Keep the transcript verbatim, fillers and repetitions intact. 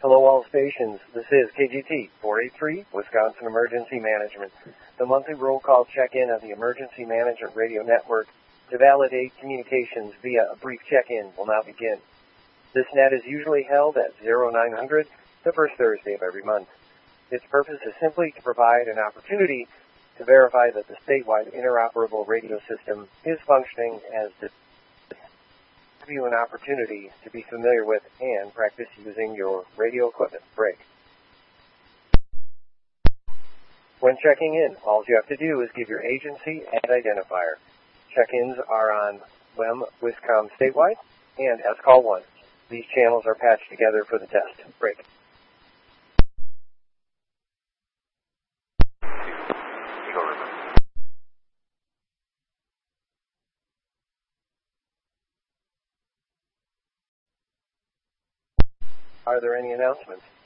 Hello all stations, this is K G T four eighty-three, Wisconsin Emergency Management. The monthly roll call check-in of the Emergency Management Radio Network to validate communications via a brief check-in will now begin. This net is usually held at oh nine hundred, the first Thursday of every month. Its purpose is simply to provide an opportunity to verify that the statewide interoperable radio system is functioning as designed. Give you an opportunity to be familiar with and practice using your radio equipment. Break. When checking in, all you have to do is give your agency and identifier. Check-ins are on W E M Wiscom statewide and S Call one. These channels are patched together for the test. Break. Are there any announcements?